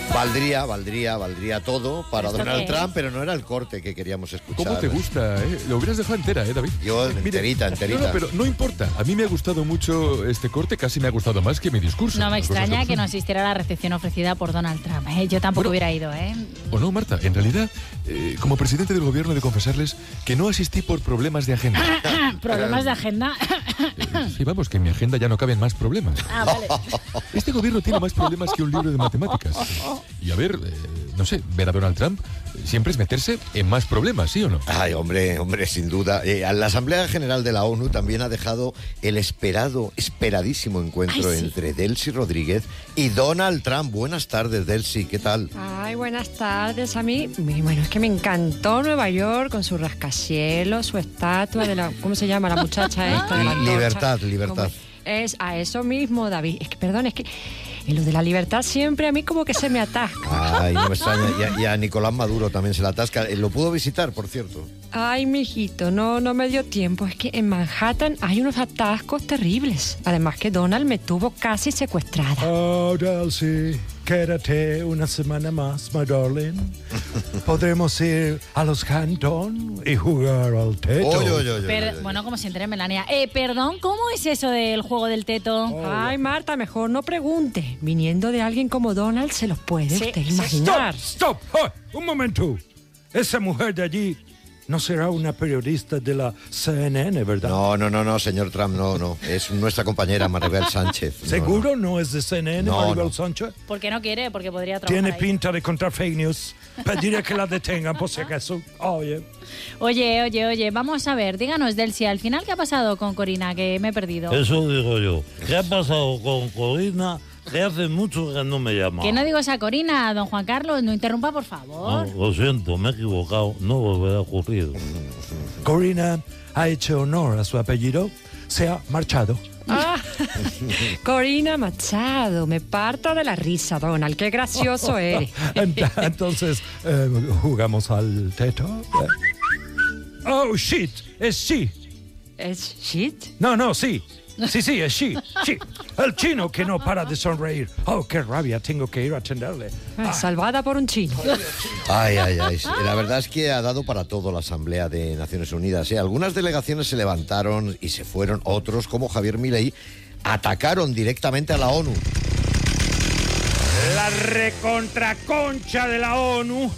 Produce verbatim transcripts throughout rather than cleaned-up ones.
Valdría, valdría, valdría todo para Donald qué? Trump, pero no era el corte que queríamos escuchar. ¿Cómo te gusta, eh? Lo hubieras dejado entera, ¿eh, David? Yo, enterita, enterita. No, no, pero no importa. A mí me ha gustado mucho este corte, casi me ha gustado más que mi discurso. No me Las cosas extraña como que no son. asistiera a la recepción ofrecida por Donald Trump. ¿eh? Yo tampoco Bueno, hubiera ido, ¿eh? O no, Marta, en realidad, eh, como presidente del gobierno he de confesarles que no asistí por problemas de agenda. ¿Problemas de agenda? Eh, sí, vamos, que en mi agenda ya no caben más problemas. Ah, vale. Este gobierno tiene más problemas que un libro de matemáticas. Y a ver, eh, no sé, ver a Donald Trump eh, siempre es meterse en más problemas, ¿sí o no? Ay, hombre, hombre, sin duda. Eh, la Asamblea General de la ONU también ha dejado el esperado, esperadísimo encuentro Ay, sí. entre Delcy Rodríguez y Donald Trump. Buenas tardes, Delcy, ¿qué tal? Ay, buenas tardes. A mí, bueno, es que me encantó Nueva York con su rascacielos, su estatua de la, ¿cómo se llama? La muchacha esta de la antorcha. Libertad, libertad. ¿Cómo es? A eso mismo, David. Es que, perdón, es que en lo de la libertad siempre a mí como que se me atasca. Ay, no me extraña. Y a, y a Nicolás Maduro también se la atasca. Eh, Lo pudo visitar, por cierto. Ay, mijito, no, no me dio tiempo. Es que en Manhattan hay unos atascos terribles. Además que Donald me tuvo casi secuestrada. Oh, Delcy, quédate una semana más, my darling. Podremos ir a los Cantón y jugar al teto. Oye, oye, oye, Per- oye, oye. bueno, como se entere Melania. Eh, perdón, ¿cómo es eso del juego del teto? Ay, Marta, mejor no pregunte. Viniendo de alguien como Donald, se los puede Sí, usted sí. imaginar. Stop, stop. Oh, un momento. Esa mujer de allí no será una periodista de la C N N, ¿verdad? No, no, no, no, señor Trump, no, no. Es nuestra compañera Maribel Sánchez. No, ¿Seguro no es de C N N, No, Maribel no. Sánchez? ¿Por qué no quiere? Porque podría trabajar Tiene ahí. pinta de contar fake news. Pediré que la detengan por si acaso. Oye. Oye, oye, oye, vamos a ver, díganos, Delcy, al final, ¿qué ha pasado con Corina? Que me he perdido. Eso digo yo. ¿Qué ha pasado con Corina? Que hace mucho que no me llama. Que no digo esa Corina, don Juan Carlos, no interrumpa, por favor. No, lo siento, me he equivocado. No volverá a ocurrir. Corina ha hecho honor a su apellido. Se ha marchado. Ah, Corina Machado, me parto de la risa, Donald. Qué gracioso eres. Ent- Entonces, eh, ¿jugamos al teto? Eh. Oh, shit, es she. ¿Es shit? No, no, sí. Sí, sí, es she. she. El chino que no para de sonreír. Oh, qué rabia, tengo que ir a atenderle. Ah, salvada por un chino. Ay, ay, ay. Sí, la verdad es que ha dado para todo la Asamblea de Naciones Unidas. ¿eh? Algunas delegaciones se levantaron y se fueron. Otros, como Javier Milei, atacaron directamente a la ONU. La recontraconcha de la ONU.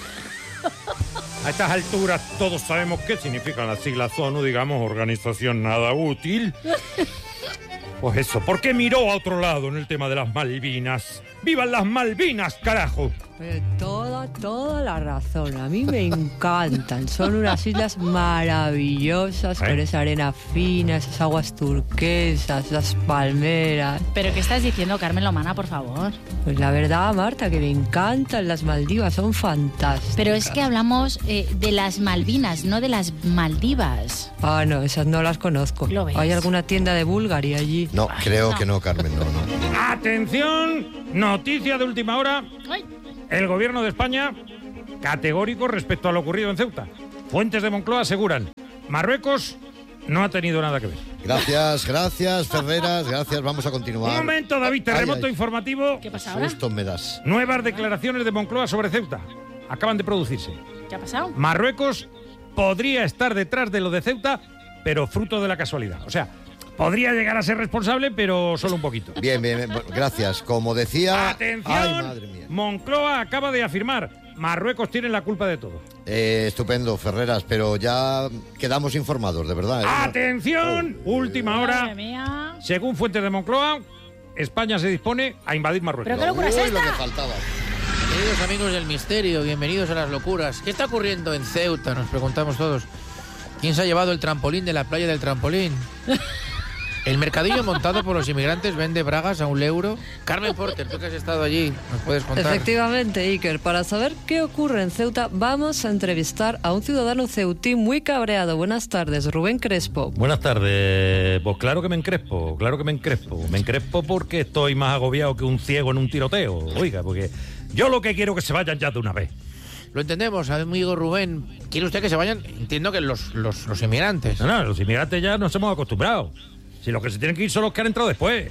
A estas alturas todos sabemos qué significan las siglas ONU, digamos, organización nada útil. Pues eso, ¿por qué miró a otro lado en el tema de las Malvinas? ¡Vivan las Malvinas, carajo! Pues toda, toda la razón. A mí me encantan. Son unas islas maravillosas, ¿Eh? con esa arena fina, esas aguas turquesas, las palmeras. ¿Pero qué estás diciendo, Carmen Lomana, por favor? Pues la verdad, Marta, que me encantan las Maldivas, son fantásticas. Pero es que hablamos eh, de las Malvinas, no de las Maldivas. Ah, no, esas no las conozco. ¿Lo ves? ¿Hay alguna tienda de Bulgari allí? No, creo no. que no, Carmen, no, no. ¡Atención! Noticia de última hora. Ay. El gobierno de España, categórico respecto a lo ocurrido en Ceuta. Fuentes de Moncloa aseguran, Marruecos no ha tenido nada que ver. Gracias, gracias, Ferreras, gracias. Vamos a continuar. Un momento, David, Ay, terremoto ay, informativo. ¿Qué pasa ahora? Susto me das. Nuevas declaraciones de Moncloa sobre Ceuta. Acaban de producirse. ¿Qué ha pasado? Marruecos podría estar detrás de lo de Ceuta, pero fruto de la casualidad. O sea, podría llegar a ser responsable, pero solo un poquito. Bien, bien, bien. Bueno, gracias. Como decía... ¡Atención! Ay, madre mía. Moncloa acaba de afirmar, Marruecos tiene la culpa de todo. Eh, estupendo, Ferreras, pero ya quedamos informados, de verdad. ¿eh? ¡Atención! Última hora. Madre mía. Según fuentes de Moncloa, España se dispone a invadir Marruecos. ¿Pero qué locura es Uy, lo que esta? faltaba. Queridos amigos del misterio, bienvenidos a las locuras. ¿Qué está ocurriendo en Ceuta? Nos preguntamos todos. ¿Quién se ha llevado el trampolín de la playa del trampolín? El mercadillo montado por los inmigrantes vende bragas a un euro. Carmen Porter, tú que has estado allí, ¿nos puedes contar? Efectivamente, Iker. Para saber qué ocurre en Ceuta, vamos a entrevistar a un ciudadano ceutí muy cabreado. Buenas tardes, Rubén Crespo. Buenas tardes. Pues claro que me encrespo, claro que me encrespo. Me encrespo porque estoy más agobiado que un ciego en un tiroteo. Oiga, porque yo lo que quiero es que se vayan ya de una vez. Lo entendemos, amigo Rubén. ¿Quiere usted que se vayan? Entiendo que los, los, los inmigrantes. No, no, los inmigrantes ya nos hemos acostumbrado. Si los que se tienen que ir son los que han entrado después.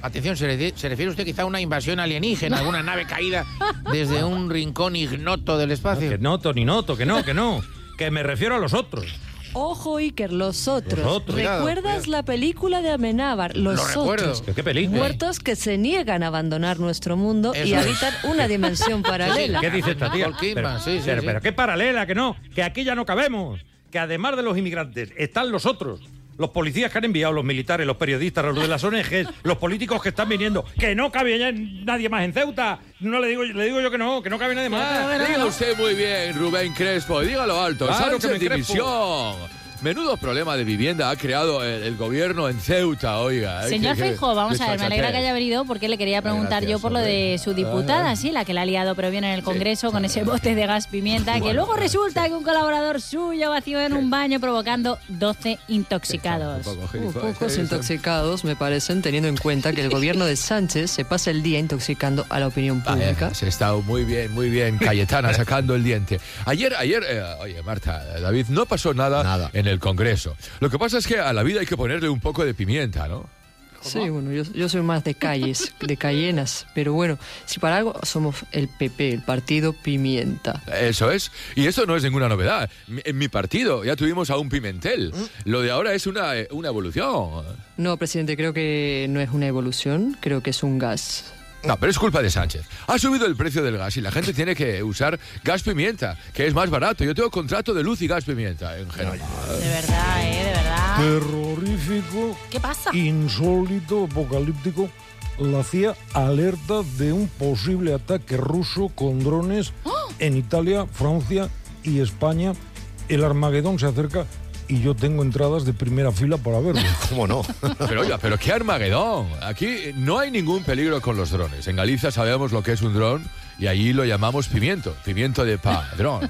Atención, ¿se, re- ¿se refiere usted quizá a una invasión alienígena, alguna nave caída desde un rincón ignoto del espacio? Que noto, ni noto, que no, que no. Que me refiero a los otros. Ojo, Iker, los otros. Los otros. ¿Recuerdas la película de Amenábar? Los Lo recuerdo. otros. ¿Qué, qué película? Muertos que se niegan a abandonar nuestro mundo y Eso es. habitan una dimensión paralela. ¿Qué dice esta tía? Nicole Kidman, Pero, sí, sí, pero, sí. pero qué paralela, que no, que aquí ya no cabemos. Que además de los inmigrantes están los otros. Los policías que han enviado, los militares, los periodistas, los de las O N Ges, los políticos que están viniendo. Que no cabe ya nadie más en Ceuta. No le digo, le digo yo que no, que no cabe nadie más. Diga usted muy bien, Rubén Crespo, y dígalo alto. Claro que Sánchez me crespo. dimisión. Menudo problema de vivienda ha creado el, el gobierno en Ceuta, oiga. ¿eh? Señor Que- que- Feijóo, vamos a ver, me alegra que haya venido porque le quería preguntar gracias, yo por lo hombre. de su diputada, sí, la que la ha liado pero bien en el Congreso con ese bote de gas pimienta, que luego resulta que un colaborador suyo vació en un baño provocando doce intoxicados. Un poco Uh, gilipollas. pocos Sí, intoxicados, me parecen, teniendo en cuenta que el gobierno de Sánchez se pasa el día intoxicando a la opinión Vaya, pública. se está muy bien, muy bien, Cayetana, sacando el diente. Ayer, ayer, eh, oye, Marta, David, no pasó nada, Nada. en el Congreso. Lo que pasa es que a la vida hay que ponerle un poco de pimienta, ¿no? Sí, bueno, yo, yo soy más de calles, de cayenas, pero bueno, si para algo somos el P P, el partido Pimienta. Eso es. Y eso no es ninguna novedad. Mi- En mi partido ya tuvimos a un Pimentel. Lo de ahora es una, eh, una evolución. No, presidente, creo que no es una evolución, creo que es un gas. No, pero es culpa de Sánchez. Ha subido el precio del gas y la gente tiene que usar gas pimienta, que es más barato. Yo tengo contrato de luz y gas pimienta en general. De verdad, ¿eh? De verdad. Terrorífico, ¿Qué pasa? insólito, apocalíptico. La C I A alerta de un posible ataque ruso con drones en Italia, Francia y España. El Armagedón se acerca y yo tengo entradas de primera fila para verlo. ¿Cómo no? Pero oiga, pero qué Armagedón. Aquí no hay ningún peligro con los drones. En Galicia sabemos lo que es un dron y allí lo llamamos pimiento. Pimiento de padrón.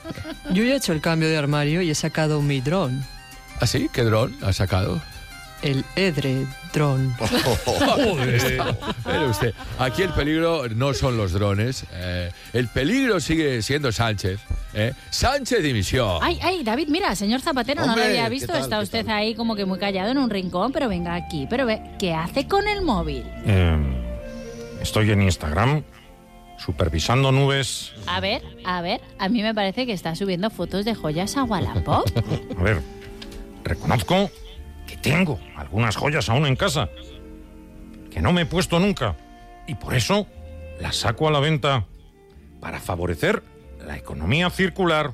Yo ya he hecho el cambio de armario y he sacado mi dron, ¿Ah, sí? ¿Qué dron has sacado? el Edre dron. Mire usted, aquí el peligro no son los drones. eh, el peligro sigue siendo Sánchez. eh. Sánchez dimisión. Ay, ay, David, mira, señor Zapatero, no Hombre, lo había ¿qué visto. tal, Está qué usted tal? ahí como que muy callado en un rincón, pero venga aquí. Pero ve, ¿qué hace con el móvil? Eh, estoy en Instagram supervisando nubes. A ver, a ver, a mí me parece que está subiendo fotos de joyas a Wallapop. A ver, reconozco que tengo algunas joyas aún en casa que no me he puesto nunca y por eso las saco a la venta para favorecer la economía circular.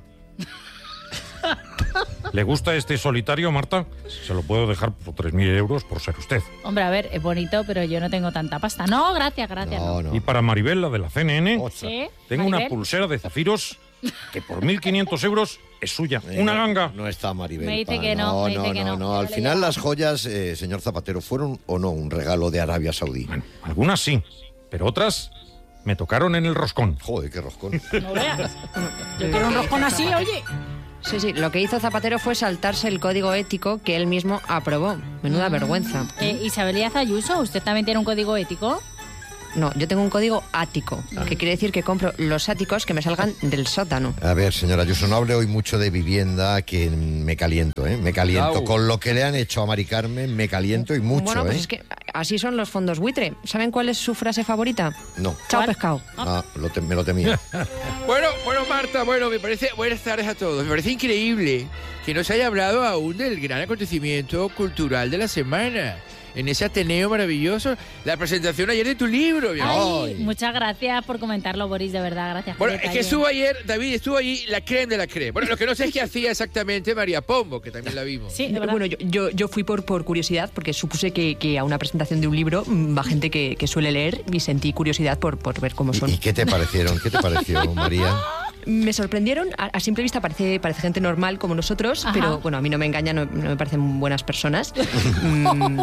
¿Le gusta este solitario, Marta? Se lo puedo dejar por tres mil euros por ser usted. Hombre, a ver, es bonito, pero yo no tengo tanta pasta. No, gracias, gracias. No, No. no. Y para Maribel, la de la C N N, Ostras. ¿Sí? tengo una Maribel? pulsera de zafiros que por mil quinientos euros es suya. Eh, Una no, ganga. No está Maribel. Me dice pa, que no, me dice no, que no, no. no. Al Ya le final llamo. las joyas, eh, señor Zapatero, ¿fueron o no un regalo de Arabia Saudí? Bueno, algunas sí, pero otras me tocaron en el roscón. Joder, qué roscón. No veas. Yo quiero un roscón así, oye. Sí, sí, lo que hizo Zapatero fue saltarse el código ético que él mismo aprobó. Menuda vergüenza. Eh, Isabel Díaz Ayuso, ¿usted también tiene un código ético? No, yo tengo un código ático, que quiere decir que compro los áticos que me salgan del sótano. A ver, señora Ayuso, no hable hoy mucho de vivienda, que me caliento, ¿eh? Me caliento. Au. Con lo que le han hecho a Mari Carmen, me caliento y mucho, Bueno, pues ¿eh? es que así son los fondos buitre. ¿Saben cuál es su frase favorita? No. Chao, ¿Cuál? pescado. Ah, lo te- me lo temía. Bueno, bueno, Marta, bueno, me parece. Buenas tardes a todos. Me parece increíble que no se haya hablado aún del gran acontecimiento cultural de la semana. En ese Ateneo maravilloso, la presentación ayer de tu libro, mi amor. Ay, muchas gracias por comentarlo, Boris, de verdad, gracias. por Bueno, el es que detalle. estuvo ayer, David, estuvo allí la creme de la creme. Bueno, lo que no sé es qué hacía exactamente María Pombo, que también la vimos. Sí, de verdad. Bueno, yo, yo, yo fui por, por curiosidad, porque supuse que, que a una presentación de un libro mm, va gente que, que suele leer y sentí curiosidad por, por ver cómo son. ¿Y, y qué te parecieron? ¿Qué te pareció, María? Me sorprendieron, a, a simple vista parece, parece gente normal como nosotros, Ajá. pero bueno, a mí no me engañan, no, no me parecen buenas personas. Mm,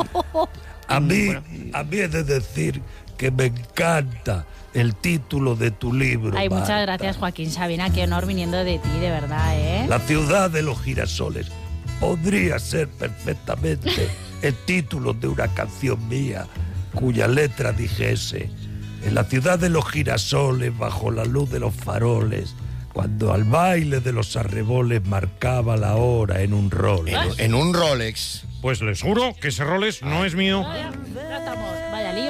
A mí, Bueno. a mí he de decir que me encanta el título de tu libro. Ay, muchas Marta. gracias, Joaquín Sabina, qué honor viniendo de ti, de verdad, ¿eh? La ciudad de los girasoles podría ser perfectamente el título de una canción mía cuya letra dijese: en la ciudad de los girasoles, bajo la luz de los faroles, cuando al baile de los arreboles marcaba la hora en un rol. En, en un Rolex. Pues les juro que ese Rolex no es mío. Ya estamos. Vaya lío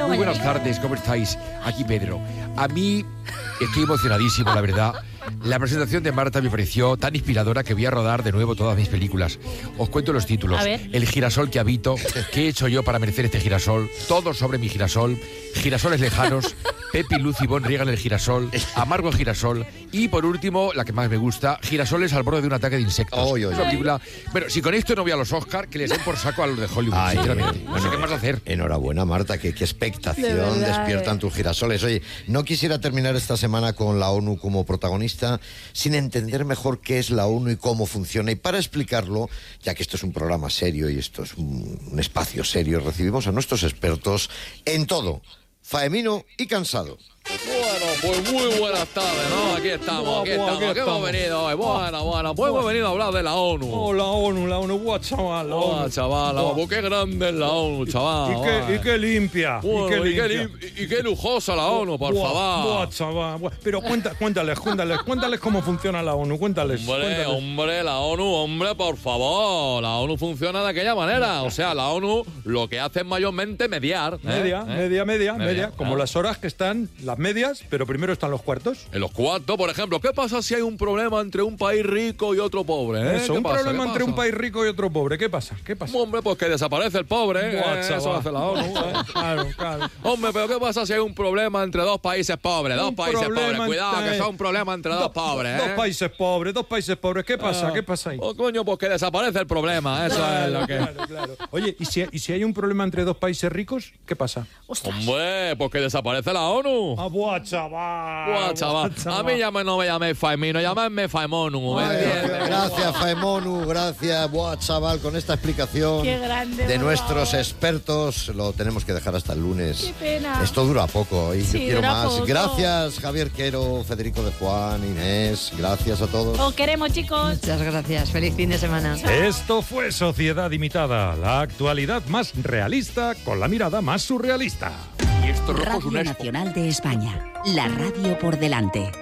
Diego Muy buenas Mañanero. tardes, ¿cómo estáis? Aquí Pedro. A mí estoy emocionadísimo, la verdad. La presentación de Marta me pareció tan inspiradora que voy a rodar de nuevo todas mis películas. Os cuento los títulos. A ver. El girasol que habito, ¿qué he hecho yo para merecer este girasol? Todo sobre mi girasol. Girasoles lejanos. Pepi, Luz y Bon riegan el girasol. Amargo el girasol. Y por último, la que más me gusta, girasoles al borde de un ataque de insectos. Oy, oy, Es una oy. película... Bueno, si con esto no voy a los Oscar, que les den por saco a los de Hollywood, Ay, sinceramente. No sé bueno, qué más hacer. Enhorabuena, Marta, qué, qué De expectación verdad, despiertan eh. tus girasoles. Oye, no quisiera terminar esta semana con la ONU como protagonista sin entender mejor qué es la ONU y cómo funciona. Y para explicarlo, ya que esto es un programa serio y esto es un, un espacio serio, recibimos a nuestros expertos en todo, faemino y cansado. Bueno, pues muy buenas tardes, ¿no? Aquí estamos, aquí Buah, buah, estamos. aquí ¿Qué hemos estamos. venido hoy? Bueno, bueno, pues hemos venido a hablar de la ONU. Oh, la ONU, la ONU, buah, chaval, la Oh, ONU. chaval, la Buah. ONU, qué grande es la ONU, chaval. Y qué, y qué limpia, Bueno, y qué y qué limpia. lim- y qué lujosa la ONU, por Buah, favor. buah, chaval, buah. Pero cuenta, cuéntales, cuéntales, cuéntales cómo funciona la ONU, cuéntales. Hombre, cuéntales. hombre, la ONU, hombre, por favor. La ONU funciona de aquella manera. O sea, la ONU lo que hace es mayormente mediar. ¿eh? Media, ¿Eh? media, media, media, como ah. las horas que están las medias, pero primero están los cuartos. En los cuartos, por ejemplo, ¿qué pasa si hay un problema entre un país rico y otro pobre? ¿eh? Eso, ¿Qué un pasa? problema ¿Qué entre un pasa? país rico y otro pobre. ¿Qué pasa? ¿Qué pasa? Hombre, pues que desaparece el pobre. Buah, ¿eh? Eso chaval. hace la ONU. ¿eh? Claro, claro. Hombre, pero ¿qué pasa si hay un problema entre dos países pobres? Dos Un países pobres. problema Cuidado, entre- que son un problema entre dos, Dos- pobres. Dos ¿eh? países pobres, dos países pobres. ¿Qué pasa? Ah. ¿Qué pasa ahí? Oh, coño, pues que desaparece el problema. Eso es lo que. Claro, claro. Oye, ¿y si, ¿y si hay un problema entre dos países ricos? ¿Qué pasa? Hombre, pues que desaparece la ONU. Ah, buah, chaval. Buah, chaval. A mí ya me, no me llaméis Faemino, llamadme Faemonu. ¿me entiendes? Gracias, Faemonu, gracias. Buah, chaval, con esta explicación Qué grande, de por nuestros favor. expertos, lo tenemos que dejar hasta el lunes. Qué pena. Esto dura poco y Sí, yo quiero dura más. poco. Gracias, Javier Quero, Federico de Juan, Inés, gracias a todos. Os queremos, chicos. Muchas gracias. Feliz fin de semana. Esto fue Sociedad Imitada, la actualidad más realista con la mirada más surrealista. Y esto rojo es Radio un asco. Nacional de España. La radio por delante.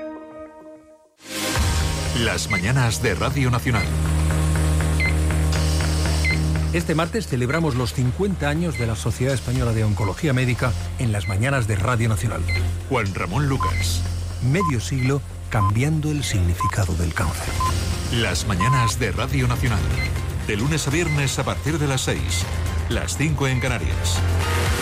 Las mañanas de Radio Nacional. Este martes celebramos los cincuenta años de la Sociedad Española de Oncología Médica en las mañanas de Radio Nacional. Juan Ramón Lucas. Medio siglo cambiando el significado del cáncer. Las mañanas de Radio Nacional. De lunes a viernes a partir de las seis. Las cinco en Canarias.